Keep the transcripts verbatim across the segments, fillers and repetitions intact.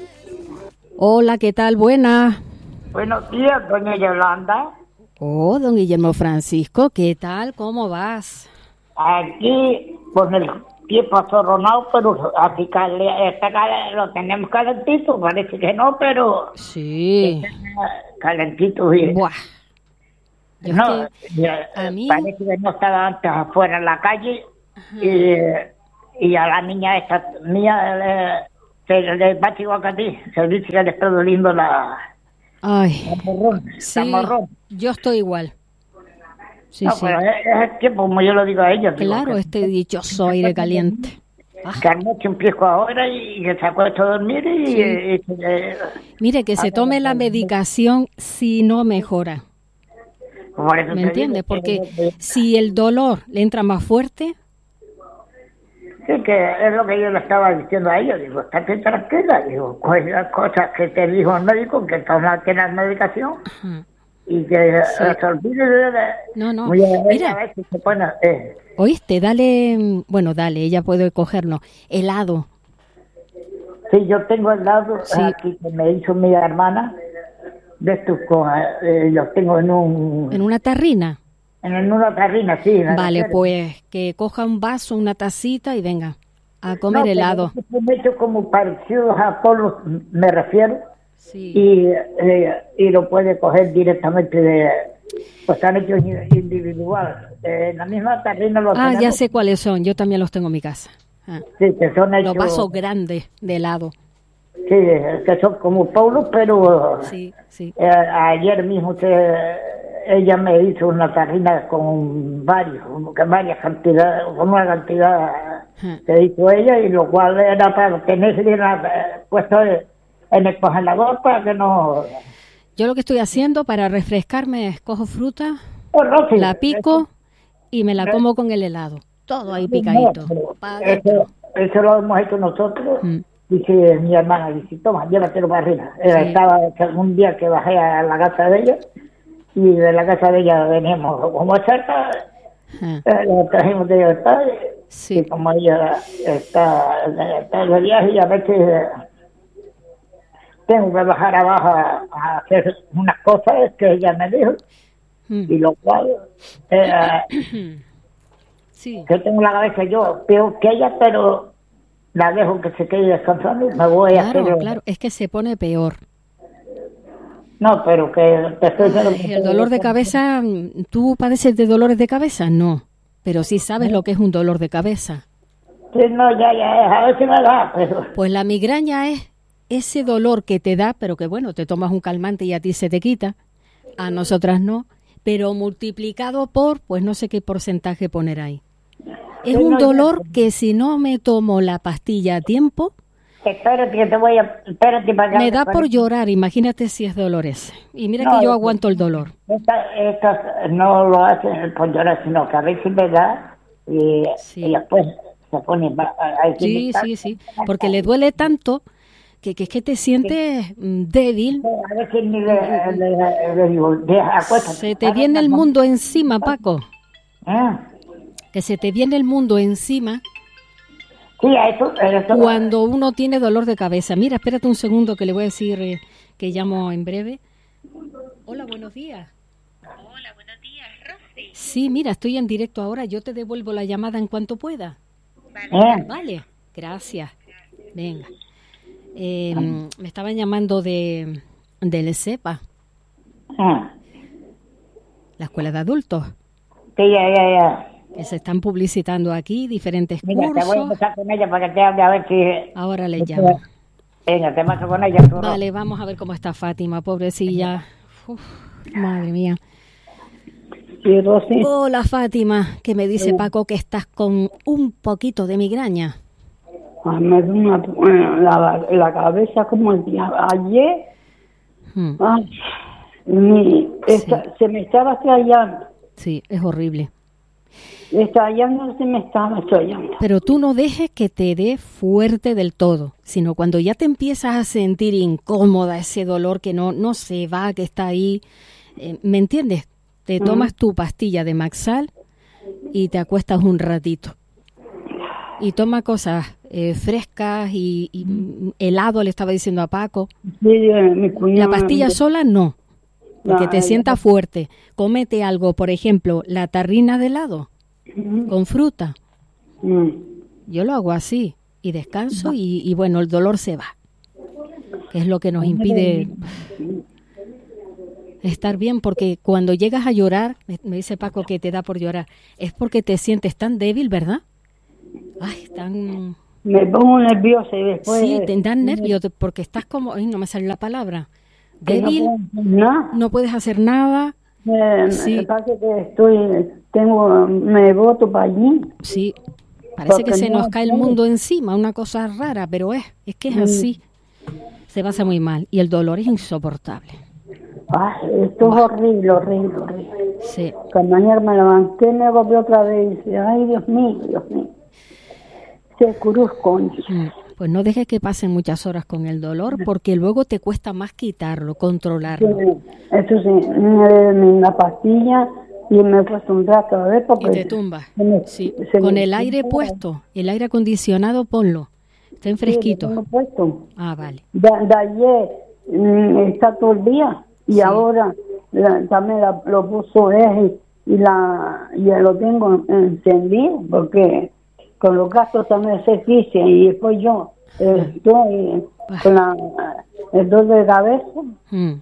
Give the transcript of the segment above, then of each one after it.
Hola, ¿qué tal? Buena. Buenos días, doña Yolanda. Oh, don Guillermo Francisco, ¿qué tal? ¿Cómo vas? Aquí con el tiempo azorronado, pero aquí cale, está cale, lo tenemos calentito, parece que no, pero sí, está calentito. Bien. Buah. Yo No, es que ya, a mí... parece que no estaba antes afuera en la calle y, y a la niña esta mía le, se le va igual que a ti, se dice que le está doliendo la, Ay, la morrón, sí, la morrón. yo estoy igual. Sí, No, sí. pero es, es el tiempo, como yo lo digo a ellos. Digo, Claro, que, este dichoso aire caliente. Ah, que anoche empiezo ahora y que se acuesta a dormir y... sí. y- y- y- Mire, que se tome la medicación si no mejora. por eso ¿Me te entiendes? digo Porque que, si el dolor le entra más fuerte, sí, que es lo que yo le estaba diciendo a ellos. Digo, estate tranquila. Digo, pues las cosas que te dijo el médico, que toma que la medicación ajá, y que sí. eh, se olvide de... de No, no. muy a ver, Mira. a ver si se pone... Eh. ¿Oíste? Dale, mm, bueno, dale, ella puede cogerlo. Helado. Sí, yo tengo el lado Sí. aquí que me hizo mi hermana, de estos con... Eh, los tengo en un... ¿En una tarrina? En una tarrina, sí. En Vale, la pues que coja un vaso, una tacita y venga a comer no, helado. pero estos son hechos como parecidos a polos, me refiero, Sí. y, eh, y lo puede coger directamente de... Pues están hechos individuales. Eh, en la misma tarrina los Ah, tenemos. ya sé cuáles son, yo también los tengo en mi casa. Ah, Sí, que son hechos... los vasos grandes de helado. Sí, que son como polos, pero... Sí, sí. Eh, ayer mismo se, ella me hizo una tarrina con varios, con varias cantidades, con una cantidad Ajá. que hizo ella, y lo cual era para tenerla puesto en el congelador para que no... Yo lo que estoy haciendo para refrescarme es cojo fruta, Oh, no, sí, la pico y me la eso- como con el helado. Todo ahí no, picadito. pero Pa' adentro. eso, eso lo hemos hecho nosotros. Mm. Dice mi hermana, dice, toma, llévatelo para arriba. Sí. Estaba un día que bajé a la casa de ella, y de la casa de ella veníamos como cerca, Ajá. eh, lo trajimos de libertad, Sí. y como ella está, está de viaje, y a veces eh, tengo que bajar abajo a, a hacer unas cosas que ella me dijo, Mm. y lo cual, eh, Sí. que tengo la cabeza yo peor que ella, pero la dejo que se quede descansando y me voy a Claro, hacer... claro, es que se pone peor. No, pero que te estoy diciendo... Ay, el dolor de cabeza, ¿tú padeces de dolores de cabeza? No, pero sí sabes lo que es un dolor de cabeza. Sí, no, ya, ya, a ver si me da, pero... Pues la migraña es ese dolor que te da, pero que bueno, te tomas un calmante y a ti se te quita, a nosotras no, pero multiplicado por, pues no sé qué porcentaje poner ahí. Es Sí, un no, ya- dolor que si no me tomo la pastilla a tiempo, Espérate que te voy a... Espérate para que me hable da con por él. llorar, imagínate si es dolor ese. Y mira No, que yo es- aguanto el dolor. Esta, esta no lo hacen por llorar, sino que a veces me da y, Sí. y después se pone... va- ahí Sí, está. sí, sí, porque le duele tanto que, que es que te sientes mm, débil, A veces ni le, le- le digo, deja, acuéstate. se te viene el mundo encima, Paco, ¿Eh? que se te viene el mundo encima Sí, a eso, a eso... cuando uno tiene dolor de cabeza. Mira, espérate un segundo que le voy a decir eh, que llamo en breve. Hola, buenos días. Hola, buenos días, Rosy. Sí, mira, estoy en directo ahora, yo te devuelvo la llamada en cuanto pueda. Vale. ¿Eh? Vale, gracias. Venga. Eh, me estaban llamando de del CEPA, Ah. la escuela de adultos, Sí, ya, ya, ya. que se están publicitando aquí, diferentes Mira, te voy a cursos. empezar con ella para que te hable a ver si... Ahora le llamo. Venga, te paso con ella. tú, Ros. Vale, vamos a ver cómo está Fátima, pobrecilla. Uf, madre mía. Sí, Rosy. Hola, Fátima, que me dice Paco que estás con un poquito de migraña. Ay, me da una, bueno, la, la cabeza como el día ayer. Hmm, Ay, mi, esta- se me estaba estrellando. Sí, es horrible. Estallando se me estaba estrellando. Pero tú no dejes que te dé fuerte del todo, sino cuando ya te empiezas a sentir incómoda, ese dolor que no, no se va, que está ahí, eh, ¿me entiendes? Te tomas tu pastilla de Maxal y te acuestas un ratito. Y toma cosas eh, frescas y, y helado, le estaba diciendo a Paco. Sí, eh, mi cuñado. La pastilla sola no, porque No, te eh, sienta fuerte. Cómete algo, por ejemplo, la tarrina de helado Mm, con fruta. mm. Yo lo hago así y descanso y, y bueno, el dolor se va, que es lo que nos impide estar bien, porque cuando llegas a llorar, me dice Paco que te da por llorar, es porque te sientes tan débil, ¿verdad? Ay, tan... Me pongo nerviosa y después... Sí, te dan nervios porque estás como... Ay, no me sale la palabra. que no Débil, puedo hacer nada. no puedes hacer nada. Eh, Sí. Me pasa que estoy, tengo, me voto para allí. Sí, parece Porque que se no nos cae el puedo. mundo encima, una cosa rara, pero es, es que es así. Se pasa muy mal y el dolor es insoportable. Ay, esto es horrible, horrible, horrible. Sí. Cuando ayer me levanté, me golpeé otra vez y dice, ay, Dios mío, Dios mío. Se cruz, concha. Mm, Pues no dejes que pasen muchas horas con el dolor porque luego te cuesta más quitarlo, Sí, controlarlo. eso sí, me beben la pastilla y me he puesto un rato a ver porque... Y te tumbas. se me- Sí. se Con me- el aire puesto, el aire acondicionado, ponlo. Estén Sí, lo fresquitos. tengo puesto. Ah, vale. De, de ayer mm, está todo el día y Sí. ahora la- también la- lo puso él y, y la ya lo tengo encendido porque con los gastos también se eficien y después yo eh, estoy con la, el dolor de cabeza. Mm.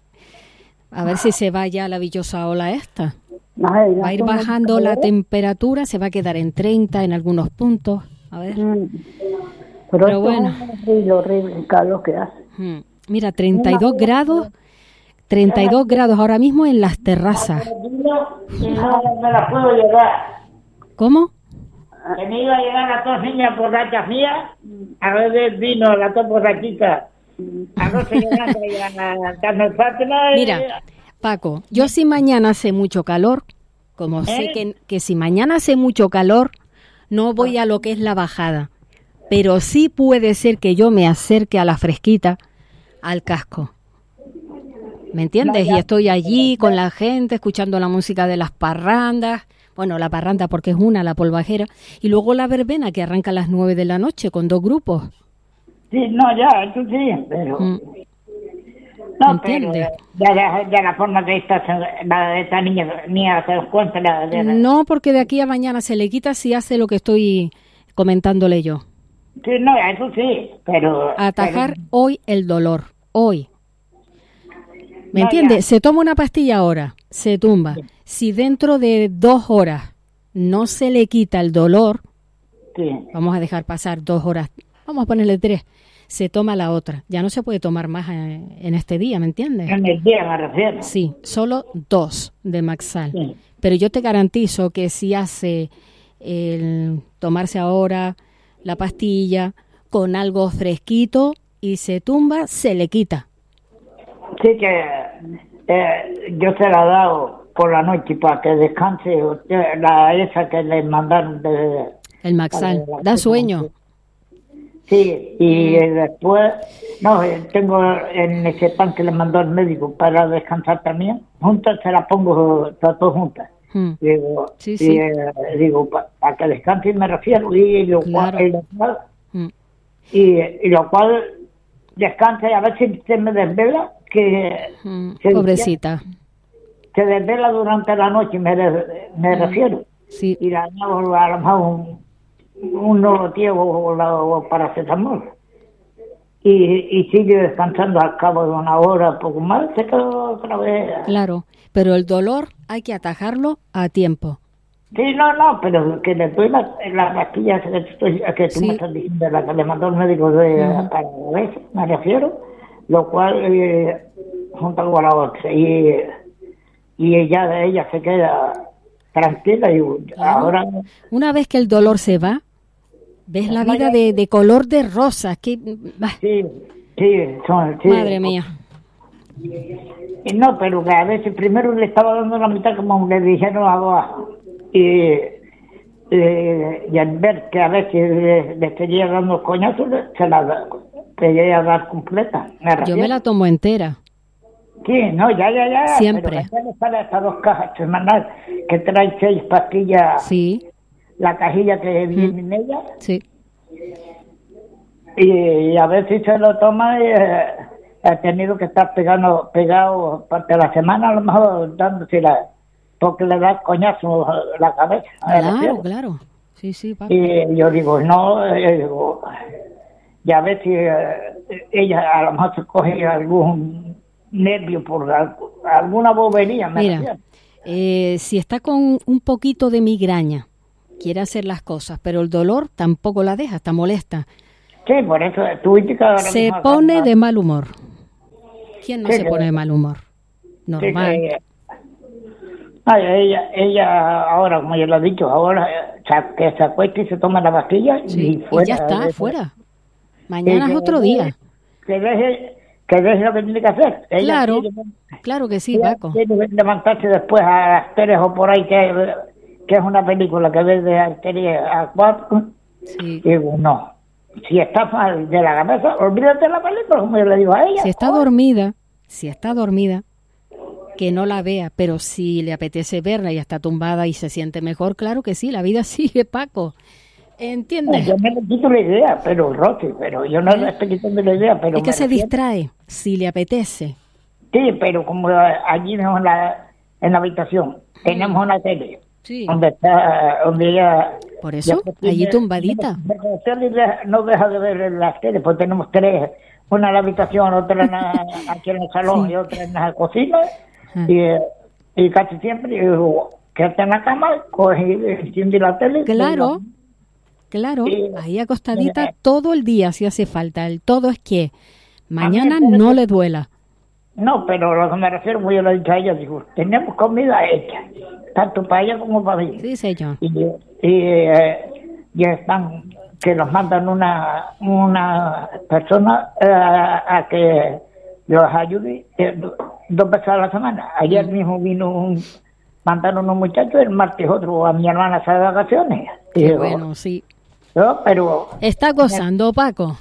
A ver si se va ya la villosa ola esta. Ay, Va a ir tengo bajando la calor. temperatura, se va a quedar en treinta en algunos puntos. A ver. Mm. Pero, Pero esto bueno. es horrible, horrible el calor que hace. Mm. Mira, treinta y dos grados, treinta y dos grados ahora mismo en las terrazas. Y no me la puedo llevar. ¿Cómo? Que me iba a llegar las dos niñas borrachas mías, a beber vino, las dos borrachitas, a Rosa Yolanda y a Carmen Fátima. y- Mira, Paco, yo si mañana hace mucho calor, como sé ¿Eh? que, que si mañana hace mucho calor, no voy a lo que es la bajada, pero sí puede ser que yo me acerque a la fresquita, al casco. ¿Me entiendes? Y estoy allí con la gente, escuchando la música de las parrandas, bueno, la parranda porque es una, la polvajera, y luego la verbena que arranca a las nueve de la noche con dos grupos. Sí, no, ya, eso sí, pero... Mm. No, ¿Entiendes? pero ya, ya, ya la forma que esta, la, esta niña mía se cuenta la, de la- No, porque de aquí a mañana se le quita si hace lo que estoy comentándole yo. Sí, no, eso sí, pero... Atajar pero- hoy el dolor, hoy. ¿Me No, entiendes? ya. Se toma una pastilla ahora, se tumba. Si dentro de dos horas no se le quita el dolor, Sí, vamos a dejar pasar dos horas, vamos a ponerle tres, se toma la otra. Ya no se puede tomar más eh, en este día, ¿me entiendes? en el día me refiero. Sí, solo dos de Maxal. Sí. Pero yo te garantizo que si hace el tomarse ahora la pastilla con algo fresquito y se tumba, se le quita. Sí que eh, yo se la he dado por la noche para que descanse usted, la esa que le mandaron de... El Maxal para- da sueño. Sí, y eh, después, no, eh, tengo en ese pan que le mandó el médico para descansar también, juntas se la pongo todas dos juntas. Mm. Digo, Sí, y, sí. eh, digo, para que descanse me refiero, y lo, Claro. cual, y lo cual, Mm. y, y lo cual descansa y a ver si se me desvela, que Mm. se, Pobrecita. se desvela durante la noche, me, re- me refiero. Sí. Y la hago a lo mejor un, un norotiego o, la- o paracetamol. Y, y sigue descansando al cabo de una hora, poco más, se quedó otra vez. Claro, pero el dolor hay que atajarlo a tiempo. Sí, no, no, pero que le doy las la pastillas que, estoy, que tú Sí. me estás diciendo, la que le mandó el médico de, Ujú. para la vez, me refiero, lo cual eh, junto con la otra. Y, y ella, ella se queda tranquila y Claro. ahora... Una vez que el dolor se va, ves la vida de, de color de rosa. Que, bah, Sí, sí, son, sí. madre mía. Y no, pero que a veces primero le estaba dando la mitad como le dijeron abajo. Y, eh, y al ver que a veces le, le seguía dando coñazos, se la da- quería dar completa. Me Yo refiero. me la tomo entera. Sí, no, ya, ya, ya. Siempre. Pero que le sale estas dos cajas semanales que trae seis pastillas, Sí, la cajilla que viene en ella. sí. y a ver si se lo toma y eh, he tenido que estar pegando, pegado parte de la semana, a lo mejor dándose la, porque le da coñazo la cabeza. Claro, claro. Sí, sí, Paco. Y yo digo, no, eh, digo, y a ver si eh, ella a lo mejor se coge algún nervio por algo, alguna bobería. Me Mira, eh, si está con un poquito de migraña, quiere hacer las cosas, pero el dolor tampoco la deja, está molesta. Sí, por eso tuviste que ahora Se mismo pone hacer- de mal humor. ¿Quién no Sí, se que- pone de mal humor? sí, Normal. que- ay, ella, ella ahora, como yo lo he dicho, ahora eh, sa- que se acueste y se toma la pastilla Sí, y fuera. y ya está, de- fuera. Mañana que es otro deje- día. Que deje, que deje lo que tiene que hacer. Ella Claro, quiere- claro que sí, ella Paco. quiere levantarse después a las tres o por ahí, que, que es una película que ve de las tres a cuatro. Sí. Y digo, no. Si está mal de la cabeza, olvídate de la película, como yo le digo a ella. Si está dormida, si está dormida, que no la vea, pero si le apetece verla y está tumbada y se siente mejor, claro que sí, la vida sigue, Paco. No, ¿Entiendes? yo me le quito la idea, pero Rosy, pero yo no le estoy quitando la idea, pero Es que me se refiero- distrae, si le apetece. Sí, pero como allí mismo en la, en la habitación tenemos una tele, Sí. donde está, donde ella... Por eso, ya- allí tumbadita. de- de- de- de- no deja de ver las teles, pues tenemos tres, una en la habitación, otra en la- aquí en el salón Sí. y otra en la cocina, Ah. y, eh, y casi siempre digo, quédate en la cama, coge y enciende la tele. Claro, claro, Sí. ahí acostadita Eh. todo el día si hace falta. El todo es que mañana me parece- no le duela. No, pero lo que me refiero, como yo le he dicho a ella, digo, tenemos comida hecha, tanto para ella como para mí. Sí, señor. Y, y, eh, y están, que nos mandan una, una persona eh, a que los ayude eh, do- dos veces a la semana. Ayer Mm. mismo vino un, mandaron unos muchachos, el martes otro a mi hermana está de vacaciones. Y Qué digo, bueno, sí. no, pero Está gozando, Paco.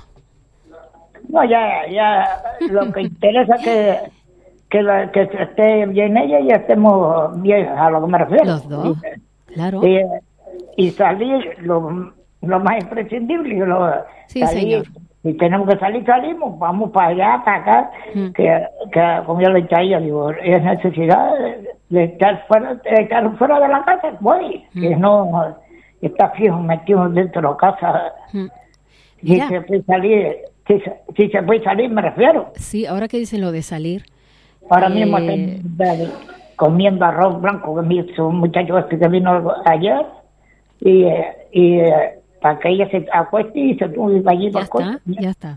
no, ya, ya, lo que interesa es que, que, la- que esté bien ella y estemos bien, a lo que me refiero. Los dos, Y, claro. y, y salir lo, lo más imprescindible. Lo, Sí, salir, señor. Si tenemos que salir, salimos, vamos para allá, para acá, Mm. que, que como yo le dije a ella, digo, es necesidad de, de estar fuera, de estar fuera de la casa, voy, que Mm. no está fijo metido dentro de la casa. Mm. Si Mira. se puede salir, si, se- si se puede salir, me refiero. Sí, ahora que dicen lo de salir, Ahora Eh, mismo estoy de- comiendo arroz blanco que me hizo un muchacho este que vino ayer y, eh, y eh, para que ella se acueste y se tuve allí ya para está, ya está.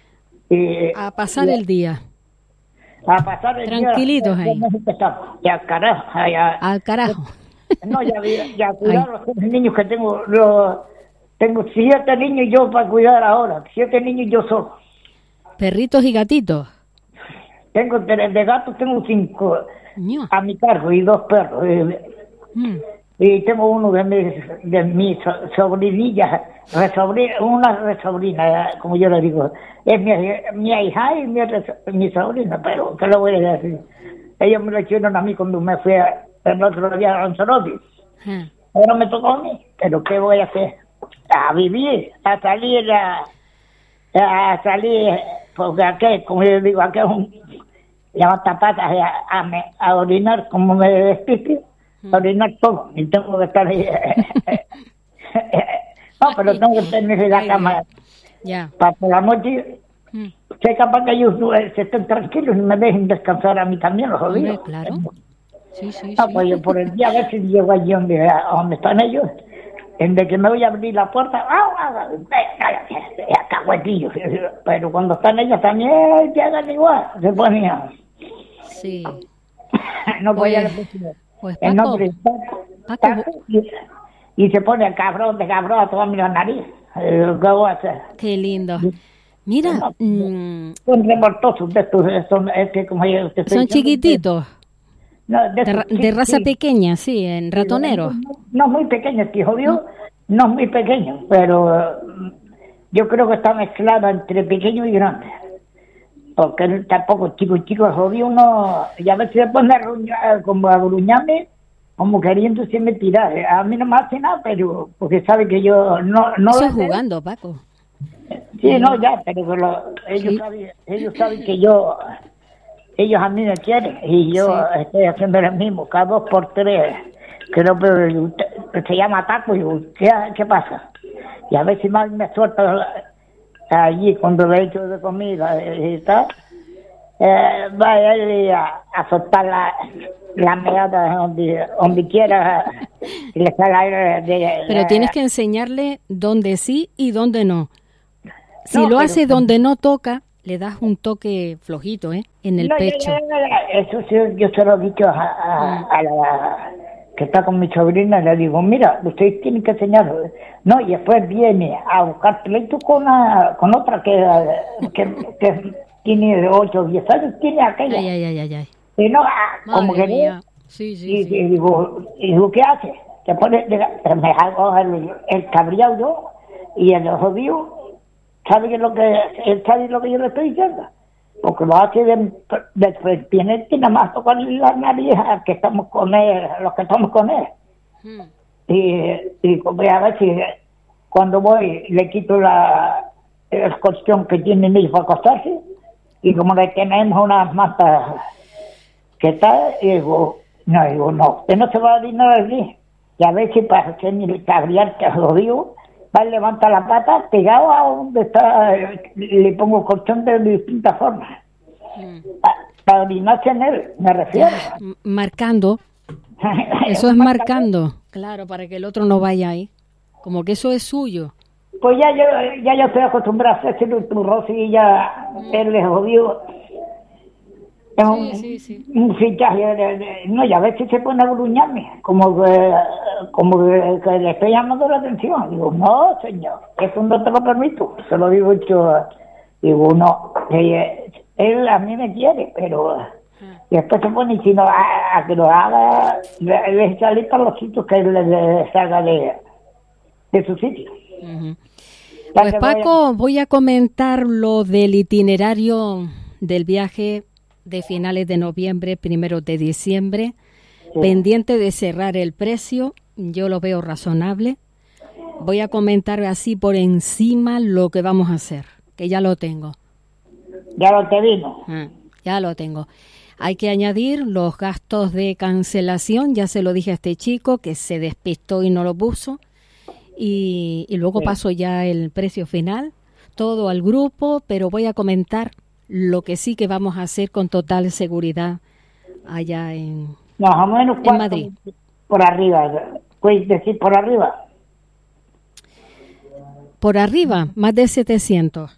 y, A pasar y- el día, a pasar el día, Tranquilitos eh, ahí. no empezamos. Y al carajo, ay, a- al carajo. no, ya, ya cuidar los tres niños que tengo, los, tengo siete niños yo para cuidar ahora, siete niños yo solo. Perritos y gatitos. Tengo de, de gatos, tengo cinco Ño. a mi cargo y dos perros. eh, Mm. Y tengo uno de mis, de mis so- sobrinillas, resobrina, una resobrina, como yo le digo. Es mi, mi hija y mi, res- mi sobrina, pero ¿qué le voy a decir? Ellos me lo hicieron a mí cuando me fui a, el otro día a Lanzarote. Ah. Ahora me tocó a mí, pero ¿qué voy a hacer? A vivir, a salir, a, a salir, porque aquí, como yo digo, aquí es un levanta patas a, a, me- a orinar como me despiste, a orinar todo, y tengo que estar ahí. No, pero tengo que tener la Ay, cama Ya. para por la noche. Mm. Sé capaz que ellos eh, se estén tranquilos y me dejen descansar a mí también, los Hombre, jodidos. claro. Sí, sí, No, sí. pues yo por el día a ver si llego allí donde, a donde están ellos, en de que me voy a abrir la puerta, ¡au, au, au! Acá huequillos. Pero cuando están ellos también llegan igual, se ponían. Sí. No podía Pues- decir pues, el Paco, nombre, Paco, Paco, y, y se pone el cabrón de cabrón a toda mi nariz. Eh, ¿Qué voy a hacer? Qué lindo. Mira, mm, Son revoltosos de estos, eh, son, es que como yo te estoy son diciendo, chiquititos, no, de, de, estos ra- de chi- raza sí. pequeña, sí, en ratoneros. No, no muy pequeño, tío, jodido, no es muy pequeño, pero eh, yo creo que está mezclado entre pequeño y grande. Porque él tampoco chico, chico, jodido, uno, y a veces se pone a ruñar, como a gruñarme, como queriendo me tirar. A mí no me hace nada, pero porque sabe que yo no... no Eso le es sé. jugando, Paco. Sí, no, ya, pero lo- ellos, Sí. saben, ellos saben que yo, ellos a mí me quieren y yo Sí. estoy haciendo lo mismo, cada dos por tres, que no puedo, y usted- se llama Taco y digo, ¿qué, ¿qué pasa? Y a ver si más me suelta allí cuando le he hecho de comida y tal, eh, va él a, a soltar la, la meada donde, donde quiera y le sale aire de... Pero de- tienes que enseñarle dónde sí y dónde no. Si No, lo pero- hace donde no toca, le das un toque flojito, ¿eh? En el No, ya, pecho. ya, ya, ya, eso sí, yo se lo he dicho a, a- Mm. a la que está con mi sobrina, le digo, mira, ustedes tienen que enseñar. No, y después viene a buscar pleito con, una- con otra que, que, que tiene ocho o diez años, tiene aquella. Ay, ay, ay, ay, ay. Y no, ah, como Madre que no, mía. Sí, sí, y, sí. y digo, y digo, ¿qué hace? Se pone, me hago el, el cabreado yo, y el jodido, ¿sabe qué es lo que, él sabe lo que yo le estoy diciendo? Porque lo hace de, de, tiene que nada más tocar la nariz a que estamos con él, los que estamos con él. Mm. Y, y como a ver si cuando voy le quito la el colchón que tienen ellos para acostarse, y como le tenemos unas mantas que tal, y digo, no, digo, no, usted no se va a ir nada de allí. Y a ver si para hacer mi cabrear, que lo digo, va a levantar la pata, pegado a donde está, le pongo colchón de distintas formas. Mm. Pa- Para orinarse en él, me refiero. M- Marcando. Eso es marcando. Claro, para que el otro no vaya ahí. Como que eso es suyo. Pues ya yo, ya yo estoy acostumbrado a hacer un turroso y ya él es jodido. Es un, Sí, sí, sí. un fichaje de, de- no, y a veces se pone a gruñarme, como que, como que, que le estoy llamando la atención. Digo, no, señor, eso no te lo permito. Se lo digo yo. Digo, no, eh, él a mí me quiere, pero y después se pone, y si no, a, a que lo haga, le, le sale para los sitios que él le, le salga de, de su sitio. Ujú. Ya Pues te voy a- Paco, voy a comentar lo del itinerario del viaje de finales de noviembre, primero de diciembre, Sí. pendiente de cerrar el precio, yo lo veo razonable. Voy a comentar así por encima lo que vamos a hacer, que ya lo tengo. Ya lo te vino. Ah, ya lo tengo. Hay que añadir los gastos de cancelación, ya se lo dije a este chico que se despistó y no lo puso. Y, y luego Sí. paso ya el precio final, todo al grupo, pero voy a comentar lo que sí que vamos a hacer con total seguridad allá en... Más o menos En cuánto Madrid. por arriba. Puedes decir por arriba. Por arriba, más de setecientos.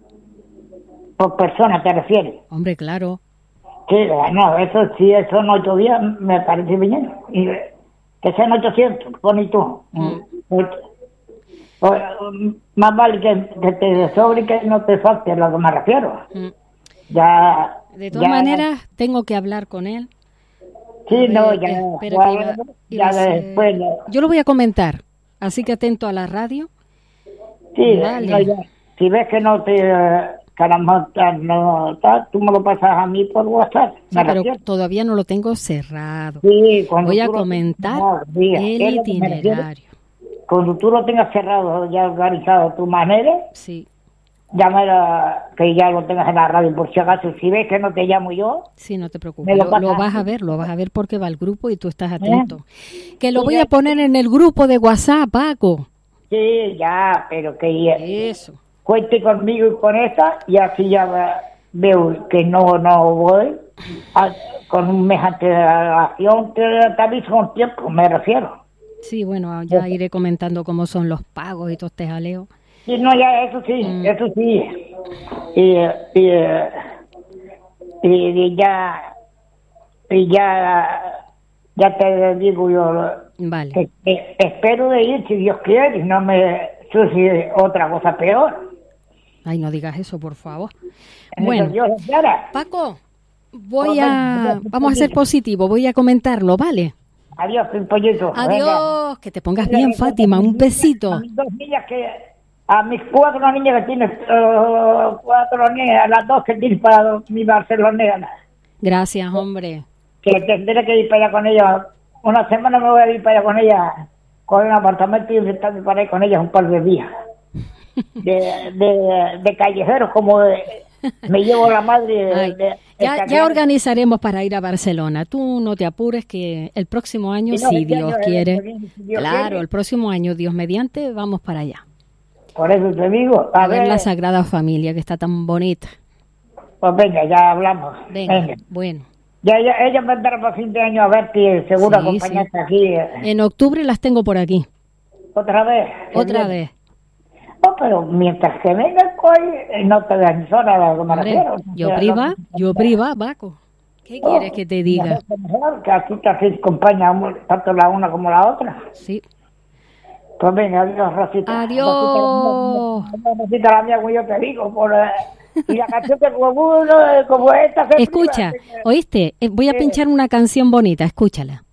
Por persona te refieres. Hombre, claro. Sí, no, eso sí, eso en ocho días me parece bien. Y que sean ochocientos, pon tú. Mm. Ocho. O, um, más vale que, que te sobre y que no te falte, a lo que me refiero. Mm. Ya. De todas ya- maneras, tengo que hablar con él. Sí, A no, ver, ya. espera que ya- iba- ya iba a ser- después. ya- Yo lo voy a comentar, así que atento a la radio. Sí, Vale. no, ya. Si ves que no te. eh, Caramba, no, tal, tú me lo pasas a mí por WhatsApp. Sí, me pero refiero. todavía no lo tengo cerrado. Sí, cuando Voy a tú lo- comentar no, diga, el es lo que me refiero. itinerario. Cuando tú lo tengas cerrado, ya organizado a tu manera, Sí, llámame que ya lo tengas en la radio por si acaso. Si ves que no te llamo yo, sí, no te Me preocupes. lo Lo, lo pasas. vas a ver, lo vas a ver porque va al grupo y tú estás atento. Que lo Sí, voy ya- a poner en el grupo de WhatsApp, Paco. sí, ya, pero que ya- Eso. cuente conmigo y con esta, y así ya va- veo que no no voy, a- con un mes ante la acción, te, te aviso con tiempo, me refiero. Sí, bueno, ya iré comentando cómo son los pagos y todo este jaleo. Sí, no, ya, eso sí, Mm. eso sí. Y, y, y, y ya, y ya, ya te digo yo, Vale. que, que espero de ir si Dios quiere y no me sucede otra cosa peor. Ay, no digas eso, por favor. En Bueno, eso Dios lo quiera. Paco, voy Bueno, a... bueno, Vamos a ser positivo, voy a comentarlo, ¿vale? Adiós, pimpollitos. Adiós, que te pongas Venga. bien, Fátima, un besito. A mis dos niñas que, a mis cuatro niñas que tienes, eh, cuatro niñas, a las dos que tienes para mi Barcelona, Gracias, hombre. que tendré que ir para allá con ellas. Una semana me voy a ir para allá con ellas, con un apartamento y estar para ir con ellas un par de días. de, de, de callejeros, como de, me llevo la madre. Ay, de, de ya, ya callejeros. organizaremos para ir a Barcelona. Tú no te apures que el próximo año, Y no, si este Dios año, quiere, eh, si Dios claro, quiere. el próximo año, Dios mediante, vamos para allá. Por eso te digo, a, A ver ver, la Sagrada Familia, que está tan bonita. pues venga, ya hablamos. Venga, Venga. bueno. Ya, ya, ella vendrá para fin de año a verte, seguro Sí, acompañarte aquí. eh, En octubre las tengo por aquí, Otra vez. otra Bien. vez. No, pero mientras que venga hoy, no te das sola a lo que me Hombre, refiero. yo O sea, priva, no- yo priva, Baco. ¿Qué no, quieres que te diga? mejor, mejor, que aquí te así acompaña tanto la una como la otra. Sí. Pues venga, adiós, Rosita. Adiós. Rosita, Rosita, la mía, como yo te digo. Por, eh, y la canción que como, uno, como esta... se Escucha, priva, ¿oíste? Eh, Voy a Sí. pinchar una canción bonita, escúchala.